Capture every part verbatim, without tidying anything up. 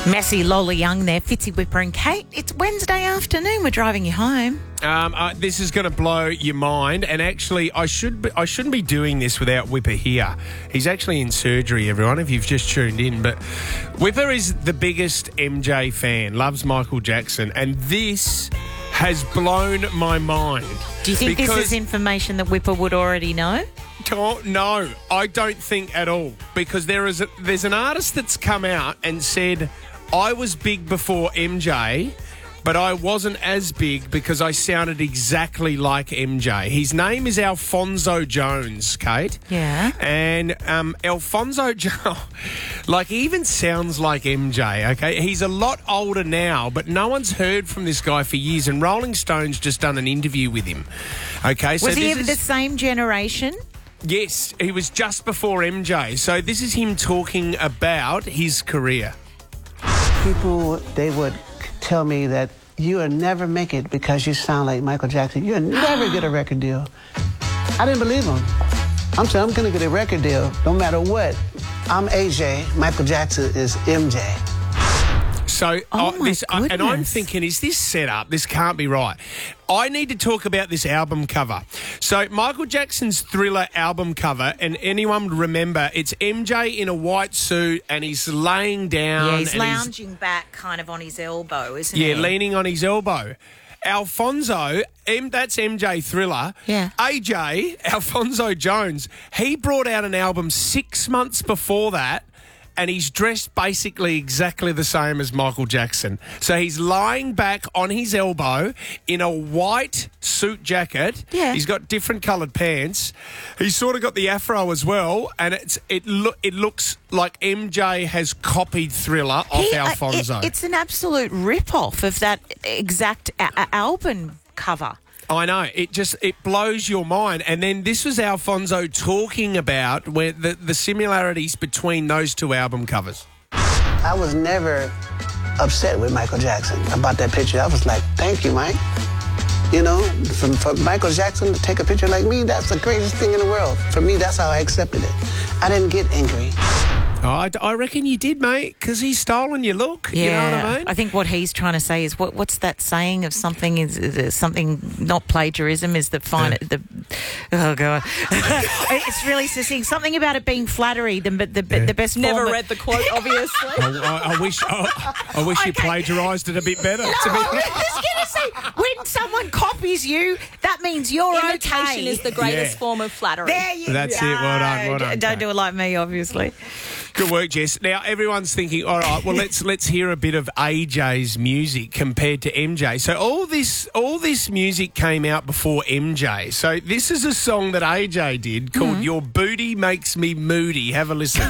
Messy, Lola Young there, Fitzy Whipper and Kate. It's Wednesday afternoon. We're driving you home. Um, uh, this is going to blow your mind, and actually, I should be, I shouldn't be doing this without Whipper here. He's actually in surgery, everyone. If you've just tuned in, but Whipper is the biggest M J fan, loves Michael Jackson, and this has blown my mind. Do you think this is information that Whipper would already know? Oh, no, I don't think at all, because there is a, there's an artist that's come out and said, I was big before M J, but I wasn't as big because I sounded exactly like M J. His name is Alphonso Jones, Kate. Yeah. And um, Alphonso Jones, like, he even sounds like M J, okay? He's a lot older now, but no one's heard from this guy for years, and Rolling Stone's just done an interview with him, okay? So was he this the is- same generation? Yes, he was just before M J. So this is him talking about his career. People, they would tell me that you will never make it because you sound like Michael Jackson. You'll never get a record deal. I didn't believe them. I'm saying I'm going to get a record deal no matter what. I'm A J. Michael Jackson is M J. So, Oh uh, my this, uh, and I'm goodness. thinking, is this set up? This can't be right. I need to talk about this album cover. So, Michael Jackson's Thriller album cover, and anyone remember, it's M J in a white suit, and he's laying down. Yeah, he's and lounging back kind of on his elbow, isn't Yeah, he? leaning on his elbow. Alfonso, M, that's M J Thriller. Yeah. A J, Alphonso Jones, he brought out an album six months before that, and he's dressed basically exactly the same as Michael Jackson. So he's lying back on his elbow in a white suit jacket. Yeah. He's got different coloured pants. He's sort of got the afro as well, and it's it lo- it looks like M J has copied Thriller off He- uh, Alfonso. it- it's an absolute rip-off of that exact a- a- album cover. I know, it just it blows your mind. And then this was Alfonso talking about where the, the similarities between those two album covers. I was never upset with Michael Jackson about that picture. I was like, thank you, Mike. You know, for, for Michael Jackson to take a picture like me, that's the greatest thing in the world. For me, that's how I accepted it. I didn't get angry. Oh, I, I reckon you did, mate, because he's stolen your look. Yeah, You know what I mean? I think what he's trying to say is what what's that saying of something is, is something not plagiarism is the fine Yeah. the oh god it's really succinct, something about it being flattery the the, the, the best Never form of- read the quote, obviously. I, I, I wish I, I wish you Okay. plagiarised it a bit better. No, to be I was just gonna say, when someone copies you, that means you're Imitation okay. is the greatest Yeah. form of flattery. There you That's go. it. Well done, well done, Don't Kate. do it like me, obviously. Good work, Jess. Now everyone's thinking, all right, well let's let's hear a bit of A J's music compared to M J. So all this all this music came out before M J. So this is a song that A J did called "Your Booty Makes Me Moody." Have a listen.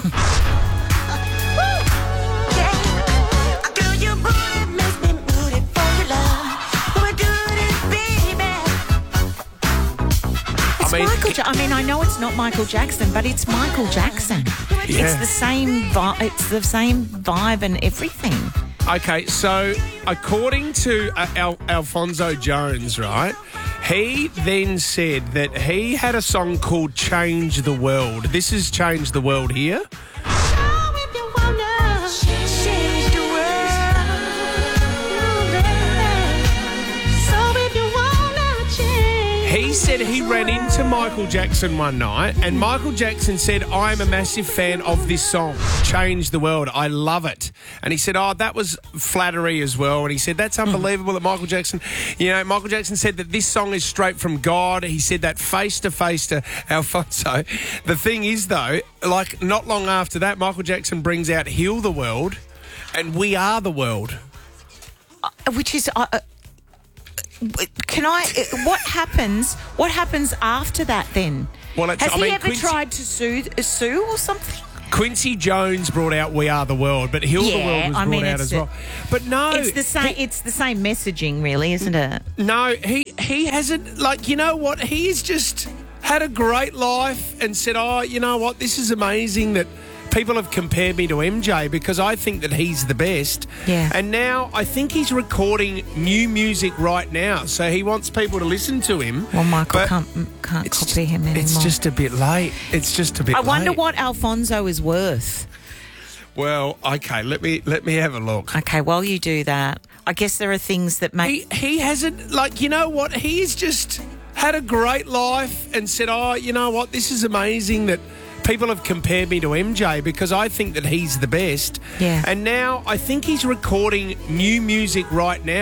It's I mean, Michael. Ja- I mean, I know it's not Michael Jackson, but it's Michael Jackson. Yeah. It's the same. Vi- it's the same vibe and everything. Okay, so according to uh, Al- Alfonso Jones, right, he then said that he had a song called "Change the World." This is "Change the World" here. He said he ran into Michael Jackson one night, and Michael Jackson said, I'm a massive fan of this song, Change the World. I love it. And he said, oh, that was flattery as well. And he said, that's unbelievable that Michael Jackson, you know, Michael Jackson said that this song is straight from God. He said that face to face to Alfonso. The thing is, though, like not long after that, Michael Jackson brings out Heal the World, and We Are the World. Uh, which is. Uh, uh, Can I? uh, What happens? What happens after that? Then Well, it's- has I he mean, ever Quincy- tried to sue uh, sue or something? Quincy Jones brought out We Are the World, but Heal the Yeah, World was I brought mean, out it's as the- well. But no, It's the same. he- It's the same messaging, really, isn't it? no, he he hasn't. Like, you know what? He's just had a great life and said, "Oh, you know what? This is amazing that people have compared me to M J because I think that he's the best." Yeah. And now I think he's recording new music right now, so he wants people to listen to him. Well, Michael but can't can't it's copy just- him anymore. It's just a bit late. It's just a bit. I wonder late. what Alfonso is worth. Well, okay, let me let me have a look. Okay, while you do that, I guess there are things that make... He, he hasn't, like, you know what? He's just had a great life and said, oh, you know what? This is amazing that people have compared me to M J because I think that he's the best. Yeah. And now I think he's recording new music right now.